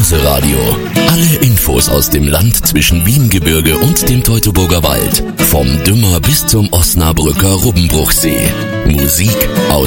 Börse-Radio. Alle Infos aus dem Land zwischen Wiehengebirge und dem Teutoburger Wald. Vom Dümmer bis zum Osnabrücker Rubbenbruchsee. Musik aus